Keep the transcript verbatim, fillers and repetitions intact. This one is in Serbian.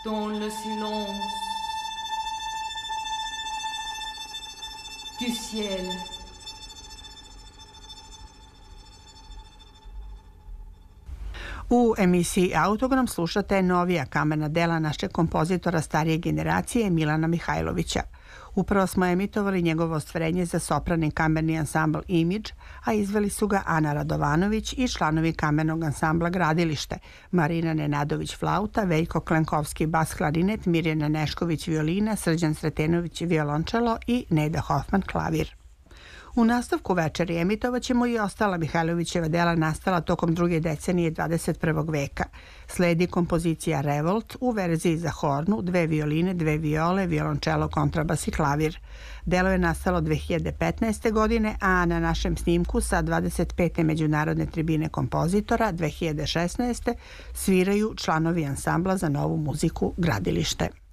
dans le silence du ciel. U emisiji Autogram slušate novija kamerna dela našeg kompozitora starije generacije Milana Mihajlovića. Upravo smo emitovali njegovo ostvarenje za sopran i kamerni ansambl Imidž, a izveli su ga Ana Radovanović i članovi kamernog ansambla Gradilište, Marina Nenadović flauta, Veljko Klenkovski bas klarinet, Mirjana Nešković violina, Srđan Sretenović violončelo i Neda Hoffman klavir. U nastavku večeri emitovaćemo i ostala Mihajlovićeva dela nastala tokom druge decenije dvadeset prvog veka. Sledi kompozicija Revolt u verziji za hornu, dve violine, dve viole, violončelo, kontrabas i klavir. Delo je nastalo dve hiljade petnaeste. godine, a na našem snimku sa dvadeset pete međunarodne tribine kompozitora dve hiljade šesnaeste. sviraju članovi ansambla za novu muziku Gradilište.